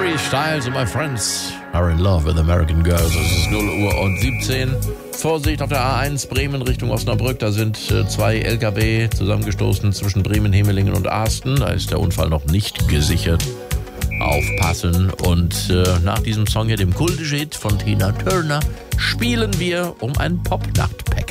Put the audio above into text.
Harry Styles and my friends are in love with American girls. Es ist 0:17 Uhr. Vorsicht auf der A1 Bremen Richtung Osnabrück. Da sind 2 LKW zusammengestoßen zwischen Bremen, Hemelingen und Asten. Da ist der Unfall noch nicht gesichert. Aufpassen. Und nach diesem Song hier, dem kultischen Hit von Tina Turner, spielen wir um ein Pop-Nacht-Pack.